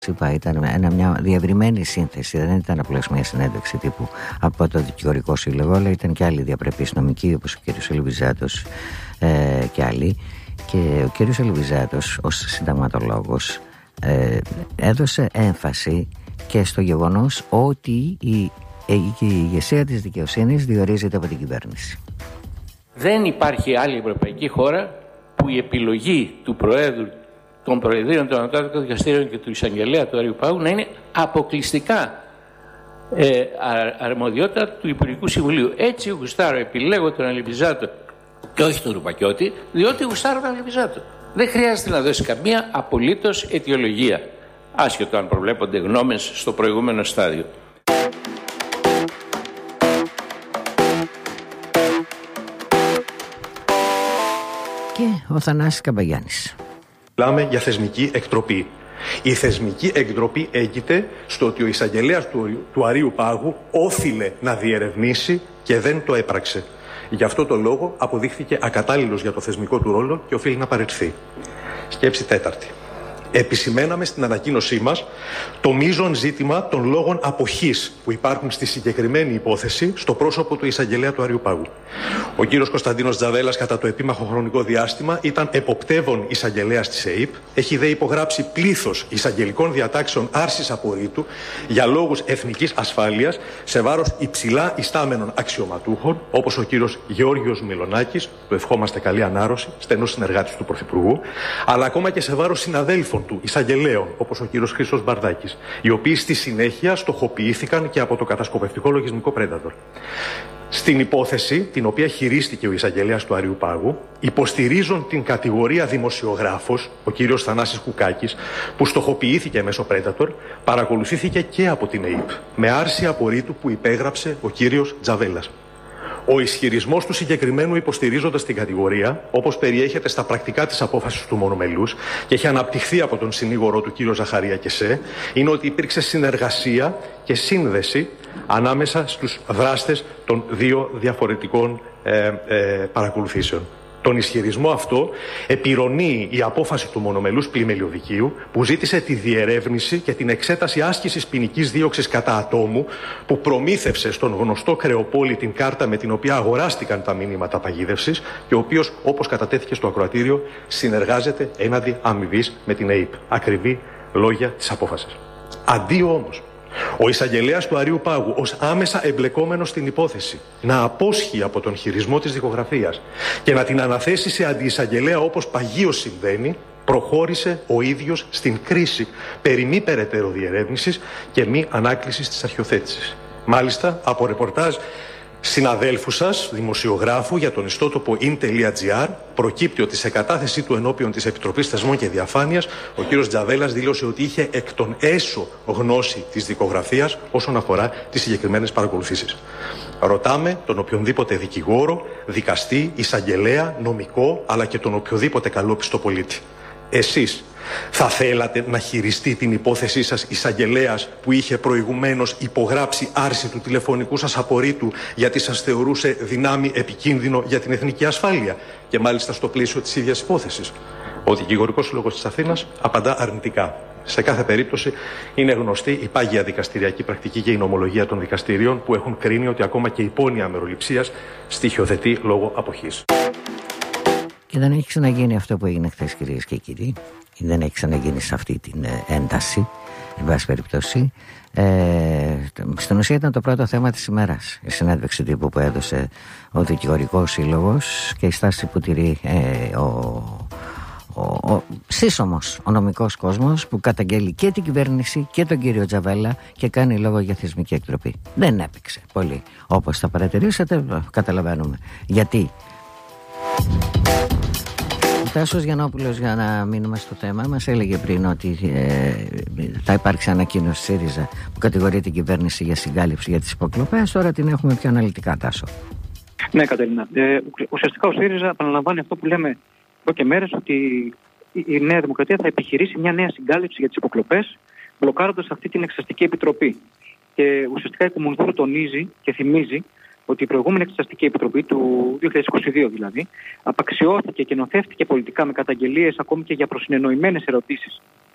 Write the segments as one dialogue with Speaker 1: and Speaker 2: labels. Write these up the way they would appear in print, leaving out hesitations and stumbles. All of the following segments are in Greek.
Speaker 1: είπα, ήταν μια διευρυμένη σύνθεση, δεν ήταν απλώς μια συνέντευξη τύπου από το Δικηγορικό Σύλλογο, αλλά ήταν και άλλοι διαπρεπείς νομικοί, όπως ο κ. Ελβιζάτος και άλλοι. Και ο κ. Ελβιζάτος ως συνταγματολόγος έδωσε έμφαση και στο γεγονός ότι η ηγεσία της δικαιοσύνης διορίζεται από την κυβέρνηση.
Speaker 2: Δεν υπάρχει άλλη ευρωπαϊκή χώρα που η επιλογή του Προέδρου, των Προεδρίων των Ανώτατων Δικαστήριων και του Εισαγγελέα του Αριού Πάγου να είναι αποκλειστικά αρμοδιότητα του Υπουργικού Συμβουλίου. Έτσι γουστάρω, επιλέγω τον Αλιβιζάτο και όχι τον Ρουπακιώτη, διότι γουστάρω τον Αλιβιζάτο. Δεν χρειάζεται να δώσει καμία απολύτως αιτιολογία, άσχετο αν προβλέπονται γνώμες στο προηγούμενο στάδιο.
Speaker 1: Και ο Θανάσης Καμπαγιάννης.
Speaker 3: Μιλάμε για θεσμική εκτροπή. Η θεσμική εκτροπή έγκυται στο ότι ο εισαγγελέας του Αρείου Πάγου όφιλε να διερευνήσει και δεν το έπραξε. Γι' αυτό το λόγο αποδείχθηκε ακατάλληλος για το θεσμικό του ρόλο και οφείλει να παραιτηθεί. Σκέψη τέταρτη. Επισημαίναμε στην ανακοίνωσή μας το μείζον ζήτημα των λόγων αποχής που υπάρχουν στη συγκεκριμένη υπόθεση στο πρόσωπο του εισαγγελέα του Αριού Πάγου. Ο κύριος Κωνσταντίνος Τζαβέλας κατά το επίμαχο χρονικό διάστημα ήταν εποπτεύων εισαγγελέας της ΕΕΠ, έχει δε υπογράψει πλήθος εισαγγελικών διατάξεων άρσης απορρίτου για λόγους εθνικής ασφάλειας σε βάρος υψηλά ιστάμενων αξιωματούχων, όπως ο κύριος Γεώργιος Μιλονάκης, του ευχόμαστε καλή ανάρρωση, στενός συνεργάτης του Πρωθυπουργού, αλλά ακόμα και σε βάρος συναδέλφων του εισαγγελέων, όπως ο κύριος Χρήστος Μπαρδάκης, οι οποίοι στη συνέχεια στοχοποιήθηκαν και από το κατασκοπευτικό λογισμικό Predator. Στην υπόθεση, την οποία χειρίστηκε ο εισαγγελέας του Αριού Πάγου, υποστηρίζουν την κατηγορία δημοσιογράφος, ο κύριος Θανάσης Κουκάκης, που στοχοποιήθηκε μέσω Predator, παρακολουθήθηκε και από την ΕΕΠ, με άρση απορρίτου που υπέγραψε ο κύριος Τζαβέλας. Ο ισχυρισμός του συγκεκριμένου υποστηρίζοντας την κατηγορία, όπως περιέχεται στα πρακτικά της απόφασης του μονομελούς και έχει αναπτυχθεί από τον συνήγορο του κύριο Ζαχαρία Κεσέ, είναι ότι υπήρξε συνεργασία και σύνδεση ανάμεσα στους δράστες των δύο διαφορετικών παρακολουθήσεων. Τον ισχυρισμό αυτό επιρρονεί η απόφαση του μονομελούς πλημελιωδικείου που ζήτησε τη διερεύνηση και την εξέταση άσκησης ποινικής δίωξης κατά ατόμου που προμήθευσε στον γνωστό Κρεοπόλη την κάρτα με την οποία αγοράστηκαν τα μηνύματα παγίδευσης και ο οποίος, όπως κατατέθηκε στο ακροατήριο, συνεργάζεται έναντι αμοιβής με την ΕΕΠ. Ακριβή λόγια της απόφασης. Αντί όμως ο εισαγγελέας του Αριού Πάγου, ως άμεσα εμπλεκόμενος στην υπόθεση, να απόσχει από τον χειρισμό της δικογραφίας και να την αναθέσει σε αντιεισαγγελέα όπως παγίως συμβαίνει, προχώρησε ο ίδιος στην κρίση περί μη περαιτέρω διερεύνησης και μη ανάκλησης της αρχιοθέτησης. Μάλιστα, από ρεπορτάζ συναδέλφου σας, δημοσιογράφου για τον ιστότοπο in.gr, προκύπτει ότι σε κατάθεσή του ενώπιον της Επιτροπής Θεσμών και Διαφάνειας, ο κύριος Τζαβέλας δήλωσε ότι είχε εκ των έσω γνώση της δικογραφίας όσον αφορά τις συγκεκριμένες παρακολουθήσεις. Ρωτάμε τον οποιονδήποτε δικηγόρο, δικαστή, εισαγγελέα, νομικό, αλλά και τον οποιοδήποτε καλόπιστο πολίτη. Εσείς θα θέλατε να χειριστεί την υπόθεσή σας εισαγγελέας που είχε προηγουμένως υπογράψει άρση του τηλεφωνικού σας απορρίτου γιατί σας θεωρούσε δυνάμει επικίνδυνο για την εθνική ασφάλεια και μάλιστα στο πλαίσιο της ίδιας υπόθεσης? Ο Δικηγορικός Σύλλογος της Αθήνας απαντά αρνητικά. Σε κάθε περίπτωση είναι γνωστή η πάγια δικαστηριακή πρακτική και η νομολογία των δικαστηρίων που έχουν κρίνει ότι ακόμα και η υπόνοια αμεροληψίας στοιχειοθετεί λόγω αποχής.
Speaker 1: Και δεν έχει ξαναγίνει αυτό που έγινε χθες, κυρίες και κύριοι. Δεν έχει ξαναγίνει σε αυτή την ένταση, εν πάση περιπτώσει. Στην ουσία ήταν το πρώτο θέμα της ημέρας, η συνέντευξη τύπου που έδωσε ο Δικηγορικός Σύλλογος και η στάση που τηρεί ο σύσσωμος, ο νομικός κόσμος, που καταγγέλει και την κυβέρνηση και τον κύριο Τζαβέλα και κάνει λόγο για θεσμική εκτροπή. Δεν έπαιξε πολύ, όπως θα παρατηρήσατε, καταλαβαίνουμε γιατί. Ο Τάσος Γιαννόπουλος, για να μείνουμε στο θέμα, μας έλεγε πριν ότι θα υπάρξει ανακοίνωση ΣΥΡΙΖΑ που κατηγορεί την κυβέρνηση για συγκάλυψη για τις υποκλοπές. Τώρα την έχουμε πιο αναλυτικά, Τάσο.
Speaker 4: Ναι, Κατερίνα. Ουσιαστικά ο ΣΥΡΙΖΑ επαναλαμβάνει αυτό που λέμε εδώ και μέρες, ότι η Νέα Δημοκρατία θα επιχειρήσει μια νέα συγκάλυψη για τις υποκλοπές, μπλοκάροντας αυτή την εξεταστική επιτροπή. Και ουσιαστικά η Κομμουνδούρου τονίζει και θυμίζει ότι η προηγούμενη εξεταστική επιτροπή του 2022 δηλαδή απαξιώθηκε και νοθεύτηκε πολιτικά με καταγγελίες ακόμη και για προσυνεννοημένες ερωτήσεις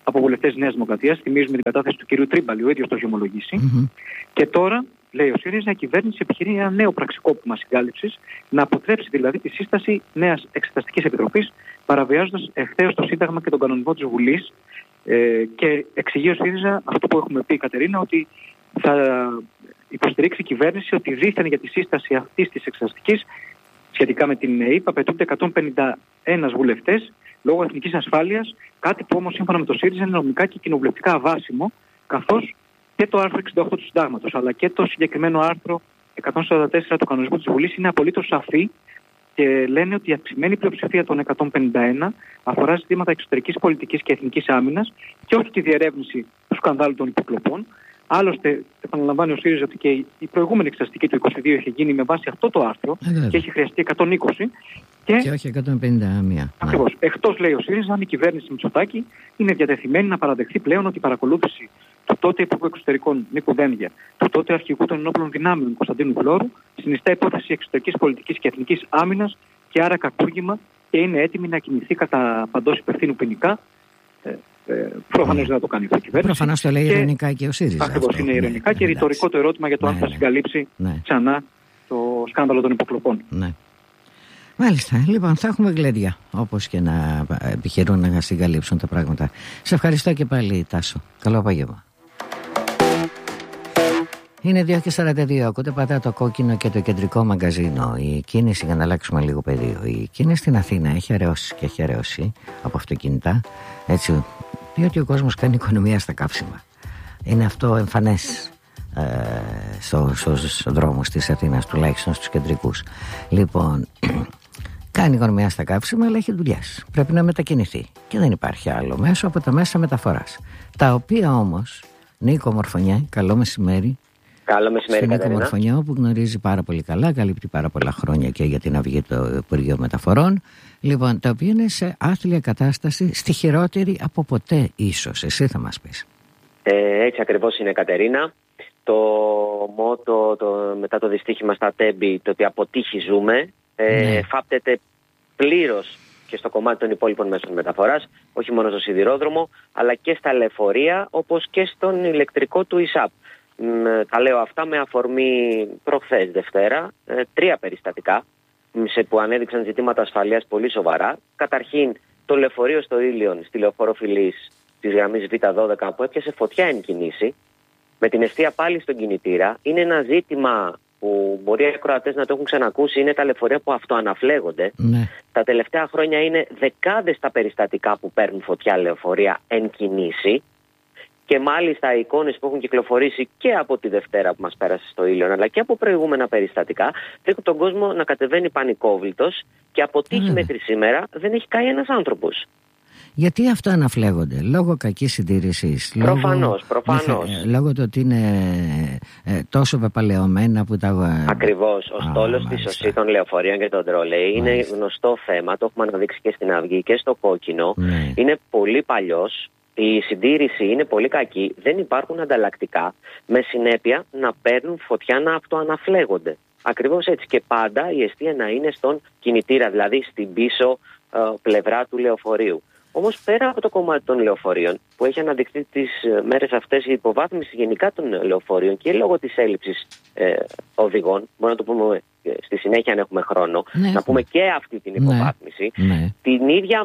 Speaker 4: από βουλευτές της Νέας Δημοκρατίας. Θυμίζουμε την κατάθεση του κ. Τρίμπαλη, ο ίδιος το έχει ομολογήσει. Και τώρα, λέει ο ΣΥΡΙΖΑ, η κυβέρνηση επιχειρεί ένα νέο πραξικόπημα συγκάλυψης, να αποτρέψει δηλαδή τη σύσταση νέας εξεταστικής επιτροπής, παραβιάζοντας ευθέως το Σύνταγμα και τον κανονισμό της Βουλής. Και εξηγεί ο ΣΥΡΙΖΑ αυτό που έχουμε πει, Κατερίνα, ότι θα υποστηρίξει η κυβέρνηση ότι δήθεν για τη σύσταση αυτής της εξεταστικής σχετικά με την ΕΕΠ απαιτούνται 151 βουλευτές λόγω εθνικής ασφάλειας, κάτι που όμως σύμφωνα με το ΣΥΡΙΖΑ είναι νομικά και κοινοβουλευτικά αβάσιμο, καθώς και το άρθρο 68 του Συντάγματος, αλλά και το συγκεκριμένο άρθρο 144 του κανονισμού της Βουλής είναι απολύτως σαφή και λένε ότι η αυξημένη πλειοψηφία των 151 αφορά ζητήματα εξωτερικής πολιτικής και εθνικής άμυνας και όχι τη διερεύνηση του σκανδάλου των υποκλοπών. Άλλωστε, επαναλαμβάνει ο ΣΥΡΙΖΑ ότι και η προηγούμενη εξεταστική του 22 είχε γίνει με βάση αυτό το άρθρο και έχει χρειαστεί 120.
Speaker 1: Και όχι 151.
Speaker 4: Ακριβώς. Εκτός, λέει ο ΣΥΡΙΖΑ, αν η κυβέρνηση Μητσοτάκη είναι διατεθειμένη να παραδεχθεί πλέον ότι η παρακολούθηση του τότε Υπουργού Εξωτερικών Νίκου Δένδια, του τότε Αρχηγού των Ενόπλων Δυνάμεων Κωνσταντίνου Βλώρου, συνιστά υπόθεση εξωτερικής πολιτικής και εθνικής άμυνας και άρα κακούργημα και είναι έτοιμη να κινηθεί κατά παντός υπευθύνου ποινικά. Προφανώς δεν θα το κάνει αυτό η κυβέρνηση.
Speaker 1: Προφανώς το λέει ειρηνικά και ο ΣΥΡΙΖΑ.
Speaker 4: Ακριβώς, είναι ειρηνικά και ρητορικό το ερώτημα για το αν θα συγκαλύψει ξανά το σκάνδαλο των υποκλοπών.
Speaker 1: Ναι. Μάλιστα, λοιπόν, θα έχουμε γλέντια, όπως και να επιχειρούν να συγκαλύψουν τα πράγματα. Σε ευχαριστώ και πάλι, Τάσο. Καλό απόγευμα. Είναι 2:42, ακούτε πατά το κόκκινο και το κεντρικό μαγκαζίνο. Η κίνηση, για να αλλάξουμε λίγο πεδίο, η κίνηση στην Αθήνα έχει αραιώσει και έχει αραιώσει από αυτοκίνητα, έτσι, διότι ο κόσμος κάνει οικονομία στα καύσιμα. Είναι αυτό εμφανές στους δρόμους της Αθήνας, τουλάχιστον στους κεντρικούς. Λοιπόν, κάνει οικονομία στα καύσιμα, αλλά έχει δουλειές. Πρέπει να μετακινηθεί και δεν υπάρχει άλλο μέσο από τα μέσα μεταφοράς. Τα οποία όμως, Νίκο Μορφωνιά, καλό μεσημέρι.
Speaker 5: Καλό μεσημέρι, Κατερίνα.
Speaker 1: Νίκο Μορφωνιά, που γνωρίζει πάρα πολύ καλά, καλύπτει πάρα πολλά χρόνια και για την Αυγή το Υπουργείο Μεταφορών. Λοιπόν, τα οποία είναι σε άθλια κατάσταση, στη χειρότερη από ποτέ, ίσως. Εσύ θα μας πεις.
Speaker 5: Έτσι ακριβώς είναι, Κατερίνα. Το μότο μετά το δυστύχημα στα Τέμπη, το ότι από τύχη ζούμε, φάπτεται πλήρως και στο κομμάτι των υπόλοιπων μέσων μεταφοράς, όχι μόνο στο σιδηρόδρομο, αλλά και στα λεωφορεία, όπως και στον ηλεκτρικό του ΙΣΑΠ. Τα λέω αυτά με αφορμή προχθές Δευτέρα, 3 περιστατικά που ανέδειξαν ζητήματα ασφαλείας πολύ σοβαρά. Καταρχήν, το λεωφορείο στο Ήλιον, στη λεωφόρο Φιλής της γραμμής Β12, που έπιασε φωτιά εν κινήσει, με την εστία πάλι στον κινητήρα. Είναι ένα ζήτημα που μπορεί οι ακροατές να το έχουν ξανακούσει, είναι τα λεωφορεία που αυτοαναφλέγονται. Τα τελευταία χρόνια είναι δεκάδες τα περιστατικά που παίρνουν φωτιά λεωφορεία εν κινήσει. Και μάλιστα οι εικόνες που έχουν κυκλοφορήσει και από τη Δευτέρα που μας πέρασε στο Ήλιον, αλλά και από προηγούμενα περιστατικά, δείχνουν τον κόσμο να κατεβαίνει πανικόβλητος και από τύχη μέχρι σήμερα δεν έχει καεί ένας άνθρωπος.
Speaker 1: Γιατί αυτό αναφλέγονται? Λόγω κακής συντήρησης?
Speaker 5: Προφανώς.
Speaker 1: Λόγω του ότι είναι τόσο πεπαλαιωμένα που τα...
Speaker 5: Ακριβώς. Ο στόλος της οσή των λεωφορείων και των τρολέι είναι γνωστό θέμα. Το έχουμε αναδείξει και στην Αυγή και στο Κόκκινο. Είναι πολύ παλιός. Η συντήρηση είναι πολύ κακή. Δεν υπάρχουν ανταλλακτικά. Με συνέπεια να παίρνουν φωτιά, να αυτοαναφλέγονται. Ακριβώς έτσι. Και πάντα η εστία να είναι στον κινητήρα, δηλαδή στην πίσω πλευρά του λεωφορείου. Όμως πέρα από το κομμάτι των λεωφορείων, που έχει αναδειχθεί τις μέρες αυτές η υποβάθμιση γενικά των λεωφορείων και λόγω της έλλειψης οδηγών, μπορούμε να το πούμε στη συνέχεια αν έχουμε χρόνο, να πούμε και αυτή την υποβάθμιση, την ίδια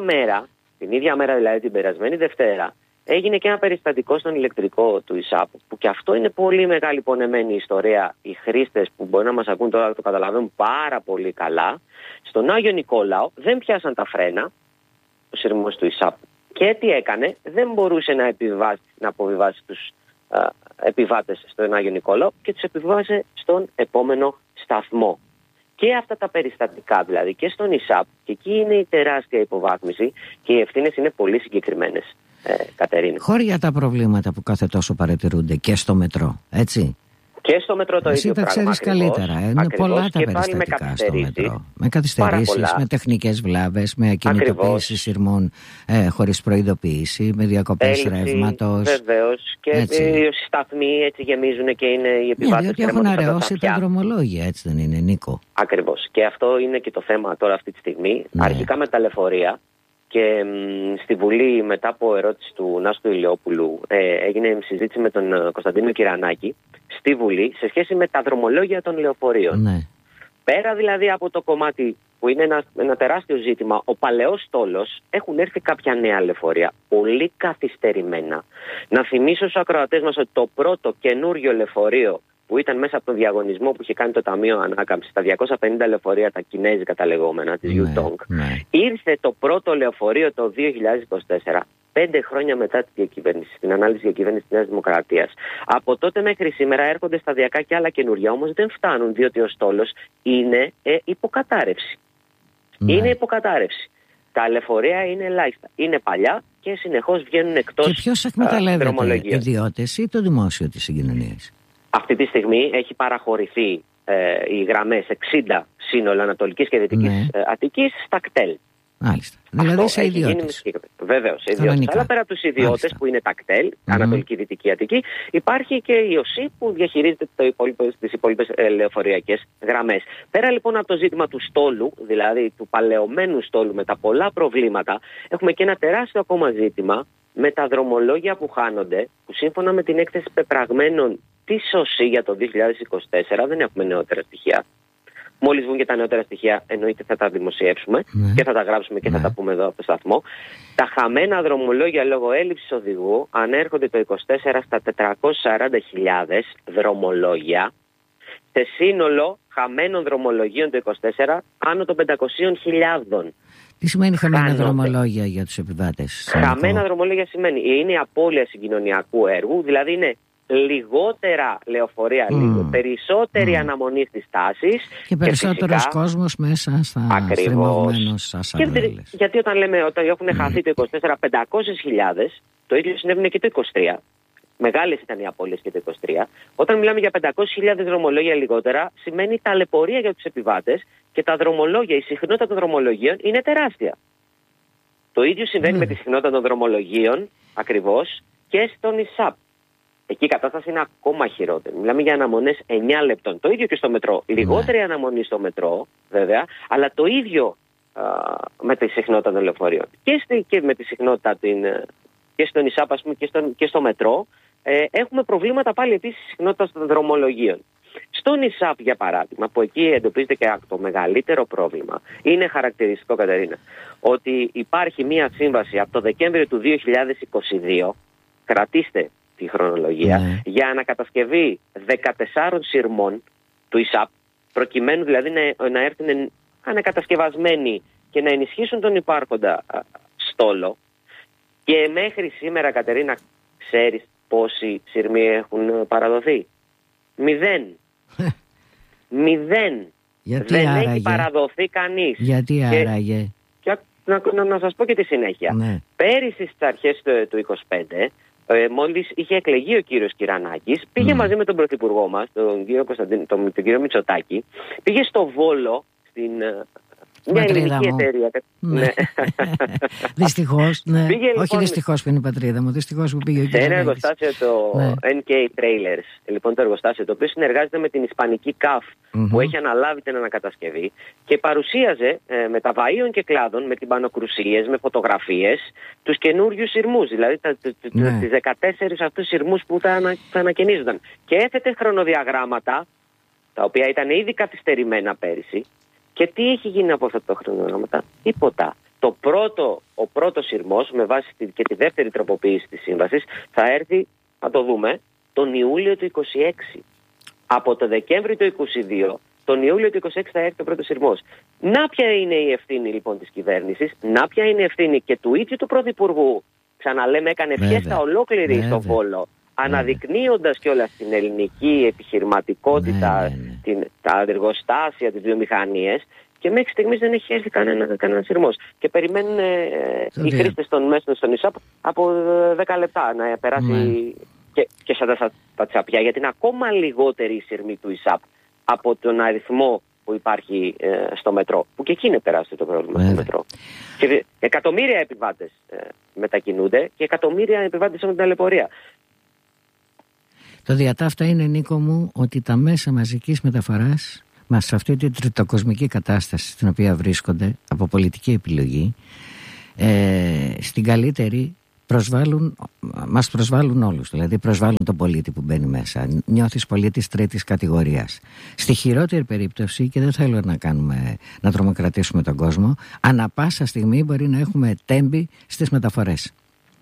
Speaker 5: μέρα δηλαδή την περασμένη Δευτέρα, έγινε και ένα περιστατικό στον ηλεκτρικό του ΙΣΑΠ, που και αυτό είναι πολύ μεγάλη πονεμένη ιστορία. Οι χρήστες που μπορεί να μας ακούν τώρα το καταλαβαίνουν πάρα πολύ καλά. Στον Άγιο Νικόλαο δεν πιάσαν τα φρένα, ο σειρμός του ΙΣΑΠ. Και τι έκανε? Δεν μπορούσε να αποβιβάσει τους επιβάτες στον Άγιο Νικόλαο και τους επιβίβασε στον επόμενο σταθμό. Και αυτά τα περιστατικά δηλαδή και στον ΙΣΑΠ, και εκεί είναι η τεράστια υποβάθμιση και οι ευθύνες είναι πολύ συγκεκριμένες, Κατερίνα.
Speaker 1: Χώρια τα προβλήματα που κάθε τόσο παρατηρούνται και στο μετρό, έτσι.
Speaker 5: Και στο μετρό το ίδιο πράγμα.
Speaker 1: Εσύ τα ξέρεις καλύτερα. Είναι πολλά τα περιστατικά στο μετρό. Με καθυστερήσεις, με τεχνικές βλάβες, με ακινητοποίηση σειρμών χωρίς προειδοποίηση, με διακοπές ρεύματος.
Speaker 5: Βεβαίως. Και οι σταθμοί έτσι γεμίζουν και είναι οι επιβάτες.
Speaker 1: Διότι έχουν αραιώσει τα δρομολόγια, έτσι δεν είναι, Νίκο?
Speaker 5: Ακριβώς. Και αυτό είναι και το θέμα τώρα αυτή τη στιγμή. Αρχικά με τα λεωφορεία. και στη Βουλή, μετά από ερώτηση του Νάστου Ηλιόπουλου, έγινε συζήτηση με τον Κωνσταντίνο Κυρανάκη στη Βουλή σε σχέση με τα δρομολόγια των λεωφορείων.
Speaker 1: Ναι.
Speaker 5: Πέρα δηλαδή από το κομμάτι που είναι ένα τεράστιο ζήτημα, ο παλαιός στόλος, έχουν έρθει κάποια νέα λεωφορεία, πολύ καθυστερημένα. Να θυμίσω στους ακροατές μας ότι το πρώτο καινούριο λεωφορείο που ήταν μέσα από τον διαγωνισμό που είχε κάνει το Ταμείο Ανάκαμψης, τα 250 λεωφορεία, τα κινέζικα τα λεγόμενα, της Yutong, ήρθε το πρώτο λεωφορείο το 2024, 5 χρόνια μετά τη διακυβέρνηση, την ανάλυση διακυβέρνησης της Νέας Δημοκρατίας. Από τότε μέχρι σήμερα έρχονται σταδιακά και άλλα καινούργια, όμως δεν φτάνουν, διότι ο στόλος είναι υποκατάρρευση. Είναι υποκατάρρευση. Τα λεωφορεία είναι ελάχιστα. Είναι παλιά και συνεχώς βγαίνουν εκτός δρομολογίας. Και ποιος εκμεταλλεύεται,
Speaker 1: ιδιώτες ή το δημόσιο της συγκοινωνίας?
Speaker 5: Αυτή τη στιγμή έχει παραχωρηθεί οι γραμμές 60 σύνολο Ανατολικής και Δυτικής Αττικής στα ΚΤΕΛ.
Speaker 1: Μάλιστα. Δηλαδή σε ιδιώτες.
Speaker 5: Βεβαίως, σε ιδιώτες. Αλλά πέρα από τους ιδιώτες που είναι τα κτέλ, Ανατολική Δυτική Αττική, υπάρχει και η ΟΣΥ που διαχειρίζεται τις υπόλοιπες λεωφορειακές γραμμές. Πέρα λοιπόν από το ζήτημα του στόλου, δηλαδή του παλαιωμένου στόλου με τα πολλά προβλήματα, έχουμε και ένα τεράστιο ακόμα ζήτημα με τα δρομολόγια που χάνονται, που σύμφωνα με την έκθεση πεπραγμένων της ΟΣΥ για το 2024 δεν έχουμε νεότερα στοιχεία. Μόλις βγουν και τα νεότερα στοιχεία, εννοείται θα τα δημοσιεύσουμε και θα τα γράψουμε και θα τα πούμε εδώ από το σταθμό. Τα χαμένα δρομολόγια λόγω έλλειψης οδηγού ανέρχονται το 24 στα 440.000 δρομολόγια. Σε σύνολο χαμένων δρομολογίων το 24 άνω των 500.000.
Speaker 1: Τι σημαίνει χαμένα δρομολόγια για τους επιβάτες?
Speaker 5: Χαμένα δρομολόγια σημαίνει είναι η απώλεια συγκοινωνιακού έργου, δηλαδή είναι λιγότερα λεωφορεία, περισσότερη αναμονή στις τάσεις
Speaker 1: και περισσότερος κόσμος μέσα στα στριμωγμένους ασαρδέλες.
Speaker 5: Γιατί όταν λέμε ότι έχουν χαθεί το 24 500.000, το ίδιο συνέβαινε και το 23. Μεγάλες ήταν οι απώλειες και το 23. Όταν μιλάμε για 500.000 δρομολόγια λιγότερα, σημαίνει ταλαιπωρία για τους επιβάτες και τα δρομολόγια, η συχνότητα των δρομολογίων είναι τεράστια. Το ίδιο συμβαίνει με τη συχνότητα των δρομολογίων ακριβώς και στον ΙΣΑΠ. Εκεί η κατάσταση είναι ακόμα χειρότερη. Μιλάμε για αναμονές 9 λεπτών. Το ίδιο και στο μετρό. Λιγότερη αναμονή στο μετρό, βέβαια, αλλά το ίδιο με τη συχνότητα των λεωφορείων. Και με τη συχνότητα και στον ΙΣΑΠ, ας πούμε, και στο μετρό, έχουμε προβλήματα πάλι επίσης συχνότητας των δρομολογίων. Στον ΙΣΑΠ, για παράδειγμα, που εκεί εντοπίζεται και το μεγαλύτερο πρόβλημα, είναι χαρακτηριστικό, Κατερίνα, ότι υπάρχει μία σύμβαση από το Δεκέμβριο του 2022, κρατήστε τη χρονολογία, για ανακατασκευή 14 σειρμών του ΙΣΑΠ, προκειμένου δηλαδή να έρθουν ανακατασκευασμένοι και να ενισχύσουν τον υπάρχοντα στόλο. Και μέχρι σήμερα, Κατερίνα, ξέρεις πόσοι σειρμοί έχουν παραδοθεί? 0.
Speaker 1: Γιατί
Speaker 5: δεν
Speaker 1: άραγε?
Speaker 5: Έχει παραδοθεί κανείς.
Speaker 1: Γιατί άραγε?
Speaker 5: Και να σας πω και τη συνέχεια. Πέρυσι στις αρχές του 2025, μόλις είχε εκλεγεί ο κύριος Κυρανάκης, πήγε μαζί με τον πρωθυπουργό μας, τον κύριο Μητσοτάκη, πήγε στο Βόλο, στην μια ελληνική εταιρεία.
Speaker 1: Ναι. Δυστυχώς, ναι. Όχι δυστυχώς που είναι η πατρίδα μου, δυστυχώς που πήγε ο κύριος.
Speaker 5: Σε ένα εργοστάσιο, το NK Trailers, λοιπόν, το εργοστάσιο, το οποίο συνεργάζεται με την ισπανική ΚΑΦ, που έχει αναλάβει την ανακατασκευή και παρουσίαζε με τα βαΐων και κλάδων, με τυμπανοκρουσίες, με φωτογραφίες, τους καινούριους σειρμούς, δηλαδή τις 14 αυτούς σειρμούς που θα ανακαινίζονταν. Και έθετε χρονοδιαγράμματα, τα οποία ήταν ήδη καθυστερημένα πέρυσι. Και τι έχει γίνει από αυτά τα χρονοδιαγράμματα? Τίποτα. Ο πρώτος σειρμός, με βάση και τη δεύτερη τροποποίηση της σύμβασης, θα έρθει, θα το δούμε, τον Ιούλιο του 2026. Από το Δεκέμβριο του 2022, τον Ιούλιο του 2026 θα έρθει ο πρώτος σειρμός. Να ποια είναι η ευθύνη λοιπόν της κυβέρνησης, να ποια είναι η ευθύνη και του ίδιου του Πρωθυπουργού. Ξαναλέμε, έκανε φιέστα ολόκληρη στο Βόλο, αναδεικνύοντας κιόλας την ελληνική επιχειρηματικότητα, τα εργοστάσια, τις βιομηχανίες, και μέχρι στιγμής δεν έχει έρθει κανένα σειρμός. Και περιμένουν οι χρήστες των μέσων στον ΙΣΑΠ από 10 λεπτά να περάσει και σαν τα τσαπιά, γιατί είναι ακόμα λιγότερη η σειρμή του ΙΣΑΠ από τον αριθμό που υπάρχει στο μετρό, που και εκεί είναι τεράστιο το πρόβλημα στο μετρό. Και εκατομμύρια επιβάτες μετακινούνται και εκατομμύρια επιβάτες έχουν ταλαιπωρία.
Speaker 1: Το διατάφτα είναι, Νίκο μου, ότι τα μέσα μαζικής μεταφοράς μας σε αυτή την τριτοκοσμική κατάσταση στην οποία βρίσκονται από πολιτική επιλογή στην καλύτερη μας προσβάλλουν όλους, δηλαδή προσβάλλουν τον πολίτη που μπαίνει μέσα. Νιώθεις πολίτης τρίτης κατηγορίας. Στη χειρότερη περίπτωση, και δεν θέλω να τρομοκρατήσουμε τον κόσμο, ανά πάσα στιγμή μπορεί να έχουμε τέμπη στις μεταφορές.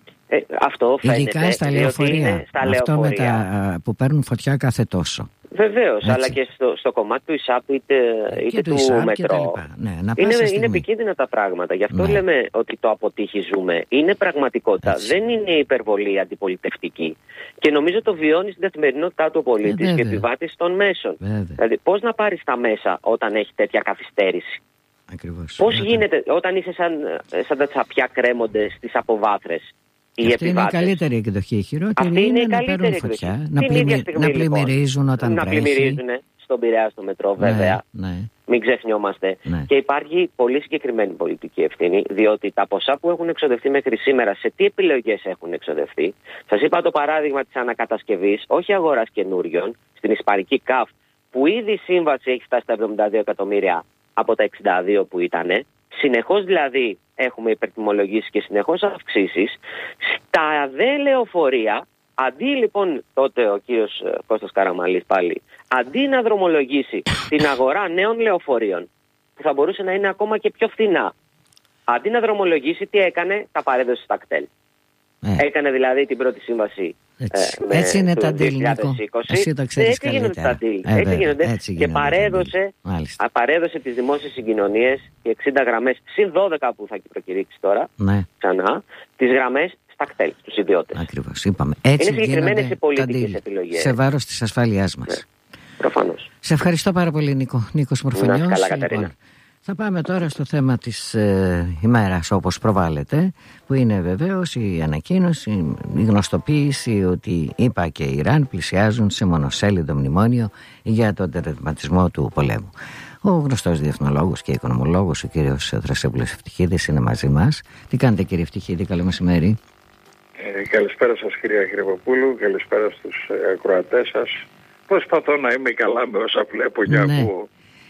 Speaker 5: Αυτό φαίνεται.
Speaker 1: Ειδικά στα λεωφορεία. Αυτό με τα που παίρνουν φωτιά κάθε τόσο.
Speaker 5: Βεβαίως, αλλά και στο κομμάτι του ΙΣΑΠ είτε του μετρό. Ναι, είναι επικίνδυνα τα πράγματα. Γι' αυτό λέμε ότι το αποτύχει είναι πραγματικότητα. Έτσι. Δεν είναι υπερβολή αντιπολιτευτική. Και νομίζω το βιώνει στην καθημερινότητά του ο πολίτης και επιβάτης των μέσων. Δηλαδή, πώς να πάρεις τα μέσα όταν έχει τέτοια καθυστέρηση.
Speaker 1: Ακριβώς.
Speaker 5: Πώς γίνεται όταν είσαι σαν τα τσαπιά κρέμονται στις αποβάθρες.
Speaker 1: Αυτή είναι η καλύτερη εκδοχή. Η χειρότερη είναι να παίρνουν φωτιά, να πλημμυρίζουν όταν τρέχει. Να πλημμυρίζουν
Speaker 5: στον Πειραιά, στο μετρό, βέβαια.
Speaker 1: Ναι.
Speaker 5: Μην ξεχνιόμαστε. Ναι. Και υπάρχει πολύ συγκεκριμένη πολιτική ευθύνη, διότι τα ποσά που έχουν εξοδευτεί μέχρι σήμερα, σε τι επιλογές έχουν εξοδευτεί. Σας είπα το παράδειγμα της ανακατασκευής, όχι αγοράς καινούριων, στην Ισπανική ΚΑΦ, που ήδη η σύμβαση έχει φτάσει στα 72 εκατομμύρια από τα 62 που ήταν. Συνεχώς δηλαδή έχουμε υπερτιμολογήσει και συνεχώς αυξήσεις. Στα δε λεωφορεία, αντί λοιπόν τότε ο κύριος Κώστας Καραμανλής πάλι, αντί να δρομολογήσει την αγορά νέων λεωφορείων, που θα μπορούσε να είναι ακόμα και πιο φθηνά, αντί να δρομολογήσει, τι έκανε? Τα παρέδωσε στα κτέλ. Έκανε δηλαδή την πρώτη σύμβαση.
Speaker 1: Έτσι είναι τα deal, Νίκο. Εσύ το ξέρεις καλύτερα.
Speaker 5: Έτσι γίνονται. Και παρέδωσε τις δημόσιες συγκοινωνίες, οι 60 γραμμές, συν 12 που θα προκηρύξει τώρα, ξανά, τις γραμμές στα κτέλ, στους ιδιώτες.
Speaker 1: Ακριβώς, είπαμε. Έτσι
Speaker 5: είναι συγκεκριμένες οι πολιτικές επιλογές.
Speaker 1: Σε βάρος της ασφάλειάς μας.
Speaker 5: Προφανώς.
Speaker 1: Σε ευχαριστώ πάρα πολύ, Νίκο. Νίκος Μορφωνιός.
Speaker 5: Καλά, Κατερίνα.
Speaker 1: Θα πάμε τώρα στο θέμα της ημέρας όπως προβάλλεται, που είναι βεβαίως η ανακοίνωση, η γνωστοποίηση ότι ΗΠΑ και Ιράν πλησιάζουν σε μονοσέλιδο μνημόνιο για τον τερματισμό του πολέμου. Ο γνωστός διεθνολόγος και οικονομολόγος, ο κύριος Θρασέμπουλος Ευτυχίδης, είναι μαζί μας. Τι κάνετε, κύριε Ευτυχίδη? Καλό μεσημέρι.
Speaker 6: Καλησπέρα σας, κυρία Γρηγοπούλου, καλησπέρα στους ακροατές σας. Προσπαθώ να είμαι καλά με όσα βλέπω και ακούω.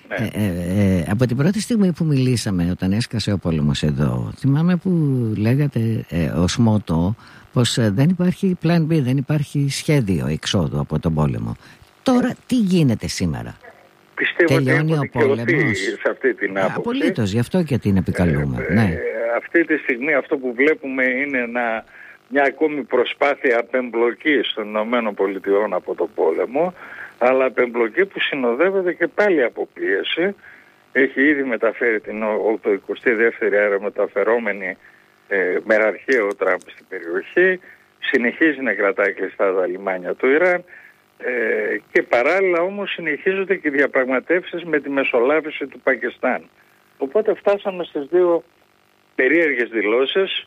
Speaker 1: Από την πρώτη στιγμή που μιλήσαμε, όταν έσκασε ο πόλεμος εδώ, θυμάμαι που λέγατε ως μότο πως δεν υπάρχει plan B, δεν υπάρχει σχέδιο εξόδου από τον πόλεμο. Τώρα τι γίνεται σήμερα?
Speaker 6: Πιστεύω τελειώνει ότι έχω δικαιωθεί σε αυτή την άποψη.
Speaker 1: Απολύτως, γι' αυτό και την επικαλούμε.
Speaker 6: Αυτή τη στιγμή αυτό που βλέπουμε είναι μια ακόμη προσπάθεια απεμπλοκής των ΗΠΑ από τον πόλεμο, αλλά απεμπλοκή που συνοδεύεται και πάλι από πίεση. Έχει ήδη μεταφέρει την 82η αερομεταφερόμενη μεραρχία ο Τραμπ στην περιοχή, συνεχίζει να κρατάει κλειστά τα λιμάνια του Ιράν και παράλληλα όμως συνεχίζονται και διαπραγματεύσεις με τη μεσολάβηση του Πακιστάν. Οπότε φτάσαμε στις δύο περίεργες δηλώσεις,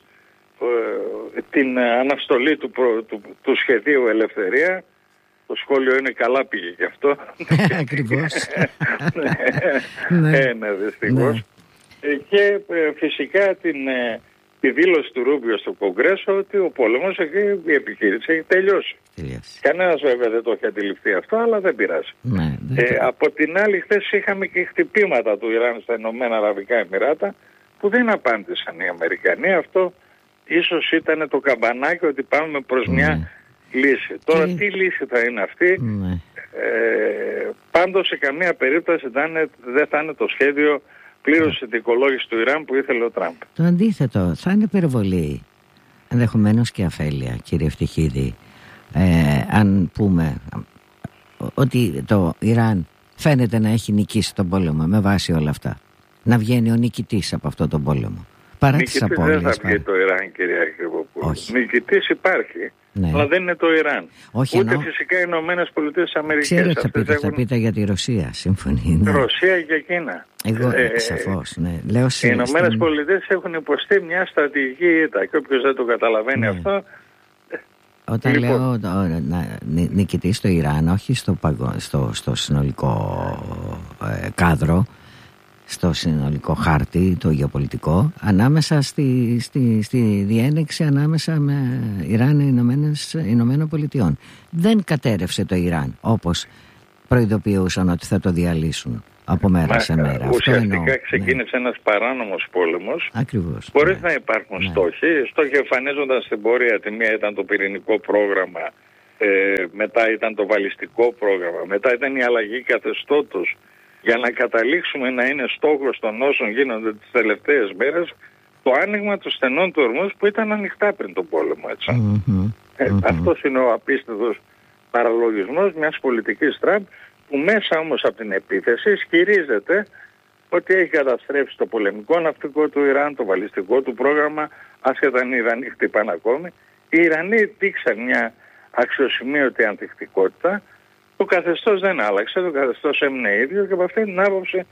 Speaker 6: την αναστολή του σχεδίου Ελευθερία. Το σχόλιο είναι καλά, πήγε και αυτό.
Speaker 1: Ακριβώς.
Speaker 6: Ναι, δυστυχώς. Και φυσικά τη δήλωση του Ρούμπιο στο Κογκρέσο ότι ο πόλεμος εκεί, η επιχείρηση έχει τελειώσει. Κανένας βέβαια δεν το έχει αντιληφθεί αυτό, αλλά δεν πειράζει. Από την άλλη, χθες είχαμε και χτυπήματα του Ιράν στα Ηνωμένα Αραβικά Εμιράτα που δεν απάντησαν οι Αμερικανοί. Αυτό ίσως ήταν το καμπανάκι ότι πάμε προς μια λύση. Τώρα τι λύση θα είναι αυτή? Πάντως σε καμία περίπτωση δεν θα είναι το σχέδιο πλήρως ειδικολόγηση του Ιράν που ήθελε ο Τραμπ.
Speaker 1: Το αντίθετο, θα είναι υπερβολή, ενδεχομένως και αφέλεια, κύριε Ευτυχίδη, αν πούμε ότι το Ιράν φαίνεται να έχει νικήσει τον πόλεμο με βάση όλα αυτά. Να βγαίνει ο νικητής από αυτό τον πόλεμο. Παρά τις απώλειες.
Speaker 6: Δεν θα βγει το Ιράν, κυρία Γρηγοπούλου. Νικητής υπάρχει. Αλλά δεν είναι το Ιράν. Ούτε φυσικά οι Ηνωμένες Πολιτείες Αμερικής.
Speaker 1: Ξέρω ότι θα πείτε για τη Ρωσία, σύμφωνοι.
Speaker 6: Ρωσία και Κίνα.
Speaker 1: Εγώ σαφώς, ναι.
Speaker 6: Οι Ηνωμένες Πολιτείες έχουν υποστεί μια στρατηγική ήττα και όποιος δεν το καταλαβαίνει αυτό.
Speaker 1: Όταν λέω νικητή στο Ιράν, όχι στο συνολικό κάδρο, στο συνολικό χάρτη, το γεωπολιτικό, ανάμεσα στη διένεξη ανάμεσα με Ιράν και Ηνωμένων Πολιτειών. Δεν κατέρευσε το Ιράν όπως προειδοποιούσαν ότι θα το διαλύσουν. από μέρα σε μέρα.
Speaker 6: Ουσιαστικά ξεκίνησε ένας παράνομος πόλεμος.
Speaker 1: Ακριβώς.
Speaker 6: Χωρίς να υπάρχουν στόχοι. Στόχοι εμφανίζονταν στην πορεία. Τη μία ήταν το πυρηνικό πρόγραμμα, μετά ήταν το βαλιστικό πρόγραμμα, μετά ήταν η αλλαγή καθεστώτος, για να καταλήξουμε να είναι στόχος των όσων γίνονται τις τελευταίες μέρες το άνοιγμα των στενών του Ορμούς που ήταν ανοιχτά πριν τον πόλεμο. Έτσι. Αυτός είναι ο απίστευτος παραλογισμός μιας πολιτικής Τραμπ, που μέσα όμως από την επίθεση ισχυρίζεται ότι έχει καταστρέψει το πολεμικό ναυτικό του Ιράν, το βαλιστικό του πρόγραμμα, άσχετα αν οι Ιρανοί χτυπάνε ακόμη. Οι Ιρανοί δείξαν μια αξιοσημείωτη ανθεκτικότητα. Το καθεστώς δεν άλλαξε, το καθεστώς έμεινε ίδιο και από αυτή την άποψη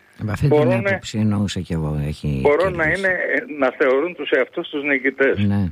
Speaker 6: μπορούν να θεωρούν τους εαυτούς τους νικητές.
Speaker 1: Ναι.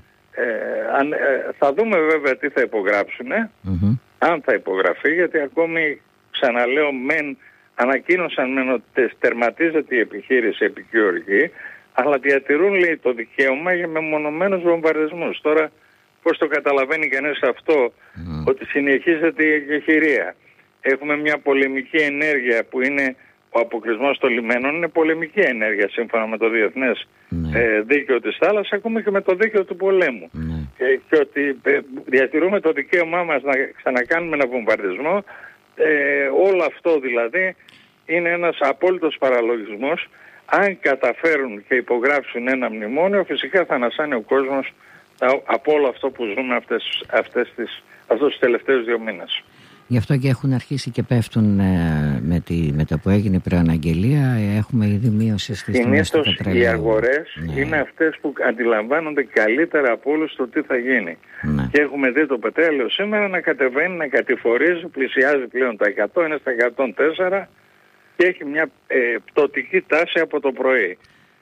Speaker 6: Θα δούμε βέβαια τι θα υπογράψουν, αν θα υπογραφεί, γιατί ακόμη ξαναλέω ανακοίνωσαν ότι τερματίζεται η επιχείρηση επικυωργή, αλλά διατηρούν, λέει, το δικαίωμα για μεμονωμένους βομβαρδισμούς. Τώρα πώς το καταλαβαίνει κανείς αυτό, ότι συνεχίζεται η εκεχηρία. Έχουμε μια πολεμική ενέργεια που είναι ο αποκλεισμός των λιμένων, είναι πολεμική ενέργεια σύμφωνα με το διεθνές δίκαιο της θάλασσας, ακόμη και με το δίκαιο του πολέμου. Και ότι διατηρούμε το δικαίωμά μας να ξανακάνουμε ένα βομβαρδισμό. Όλο αυτό δηλαδή είναι ένας απόλυτος παραλογισμός. Αν καταφέρουν και υπογράψουν ένα μνημόνιο, φυσικά θα ανασάνει ο κόσμος από όλο αυτό που ζούμε αυτούς τους τελευταίους 2 μήνες.
Speaker 1: Γι' αυτό και έχουν αρχίσει και πέφτουν με το που έγινε η προαναγγελία. Έχουμε ήδη μείωση στις τιμές του πετρελαίου.
Speaker 6: Οι αγορές είναι αυτές που αντιλαμβάνονται καλύτερα από όλους το τι θα γίνει. Και έχουμε δει το πετρέλαιο σήμερα να κατεβαίνει, να κατηφορίζει, πλησιάζει πλέον τα 100, είναι στα 104 και έχει μια πτωτική τάση από το πρωί.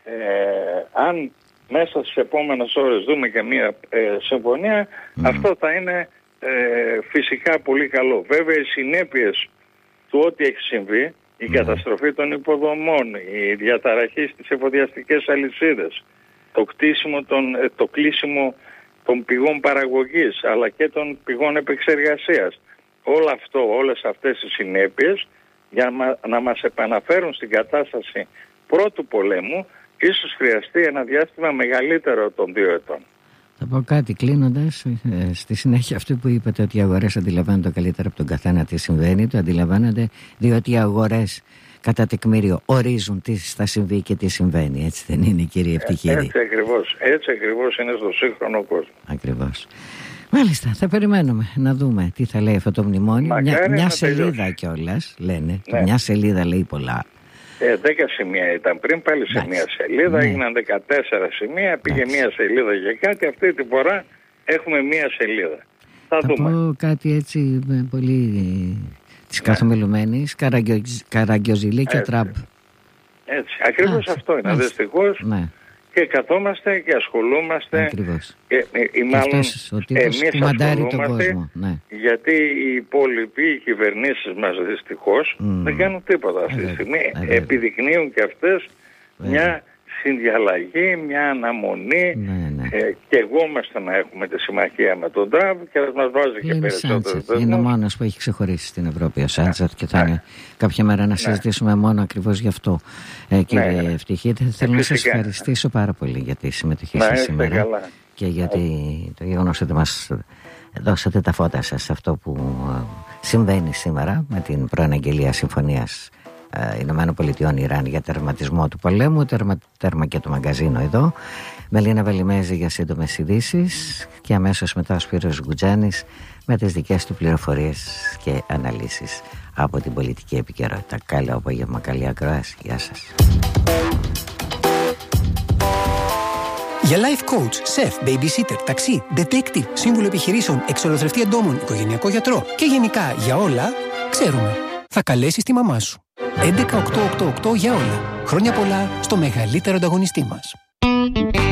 Speaker 6: Αν μέσα στις επόμενες ώρες δούμε και μια συμφωνία, αυτό θα είναι φυσικά πολύ καλό. Βέβαια οι συνέπειες του ό,τι έχει συμβεί, η καταστροφή των υποδομών, η διαταραχή στις εφοδιαστικές αλυσίδες, το κλείσιμο των πηγών παραγωγής αλλά και των πηγών επεξεργασίας, όλο αυτό, όλες αυτές οι συνέπειες για να μας επαναφέρουν στην κατάσταση πρώτου πολέμου, ίσως χρειαστεί ένα διάστημα μεγαλύτερο των 2 ετών.
Speaker 1: Θα πω κάτι κλείνοντας, στη συνέχεια αυτό που είπατε, ότι οι αγορές αντιλαμβάνονται καλύτερα από τον καθένα τι συμβαίνει, το αντιλαμβάνονται διότι οι αγορές κατά τεκμήριο ορίζουν τι θα συμβεί και τι συμβαίνει. Έτσι δεν είναι, κύριε Ευτυχίδη?
Speaker 6: Έτσι ακριβώς είναι στο σύγχρονο κόσμο.
Speaker 1: Ακριβώς. Μάλιστα, θα περιμένουμε να δούμε τι θα λέει αυτό το μνημόνιο. Μια σελίδα κιόλας λένε, μια σελίδα λέει πολλά.
Speaker 6: 10 σημεία ήταν πριν, πάλι σε μια σελίδα, έγιναν 14 σημεία, πήγε μια σελίδα για κάτι, αυτή τη φορά έχουμε μια σελίδα. Θα δούμε.
Speaker 1: Πω κάτι έτσι πολύ της καθομιλουμένης, Καραγκιόζηλη και Τραμπ.
Speaker 6: Έτσι, ακριβώς αυτό είναι, δυστυχώς. Και καθόμαστε και ασχολούμαστε.
Speaker 1: Ακριβώς.
Speaker 6: Ή μάλλον εμείς ασχολούμαστε, γιατί οι υπόλοιποι, οι κυβερνήσεις μας δυστυχώς δεν κάνουν τίποτα αυτή τη στιγμή. Επιδεικνύουν και αυτές μια συνδιαλλαγή, μια αναμονή και εγώμαστε να έχουμε τη συμμαχία με τον Τραμπ και μας βάζει και περισσότερο.
Speaker 1: Είναι ο μόνος που έχει ξεχωρίσει στην Ευρώπη ο Σάντσεφ και θα είναι κάποια μέρα να συζητήσουμε μόνο ακριβώς γι' αυτό. Κύριε Ευτυχίδη, θέλω να σας ευχαριστήσω πάρα πολύ για τη συμμετοχή σας σήμερα και για το γεγονός ότι μας δώσατε τα φώτα σας σε αυτό που συμβαίνει σήμερα με την προαναγγελία συμφωνίας Ηνωμένων Πολιτειών Ιράν για τερματισμό του πολέμου, τέρμα και το μαγκαζίνο εδώ. Μελίνα Βελιμέζη για σύντομες ειδήσεις και αμέσως μετά ο Σπύρος Γκουτζάνης με τις δικές του πληροφορίες και αναλύσεις από την πολιτική επικαιρότητα. Καλό απόγευμα, καλή ακρόαση. Γεια σας.
Speaker 7: Για life coach, chef, babysitter, ταξί, detective, σύμβουλο επιχειρήσεων, εξολοθρευτή εντόμων, οικογενειακό γιατρό και γενικά για όλα, ξέρουμε. Θα καλέσεις τη μαμά σου. 11888 για όλα. Χρόνια πολλά στο μεγαλύτερο ανταγωνιστή μας.